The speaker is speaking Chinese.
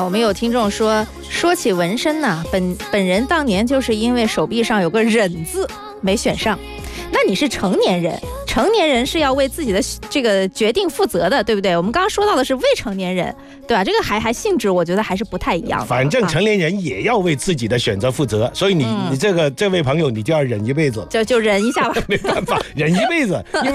我们有听众说起纹身呢，本人当年就是因为手臂上有个忍字没选上。那你是成年人，成年人是要为自己的这个决定负责的，对不对？我们刚刚说到的是未成年人，对吧？这个还性质我觉得还是不太一样的。 反正成年人也要为自己的选择负责，所以你这位朋友你就要忍一辈子， 就忍一下吧。 没办法，忍一辈子。